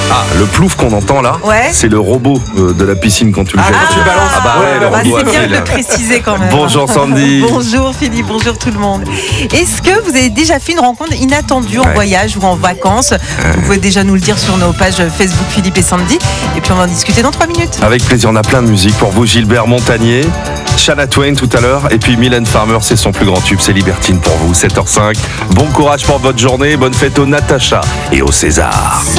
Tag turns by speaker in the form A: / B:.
A: Ah, le plouf qu'on entend là, c'est le robot de la piscine quand tu le jettes.
B: Tu balances.
A: Ah bah ouais, le robot
C: c'est bien
A: Eiffel.
C: de le préciser quand même.
A: Bonjour Sandy.
C: Bonjour Philippe, bonjour tout le monde. Est-ce que vous avez déjà fait une rencontre inattendue en voyage ou en vacances? Vous pouvez déjà nous le dire sur nos pages Facebook Philippe et Sandy. Et puis on va en discuter dans 3 minutes.
A: Avec plaisir, on a plein de musique pour vous. Gilbert Montagnier, Shania Twain tout à l'heure, et puis Mylène Farmer, c'est son plus grand tube, c'est Libertine pour vous, 7h05. Bon courage pour votre journée, bonne fête aux Natacha et au César.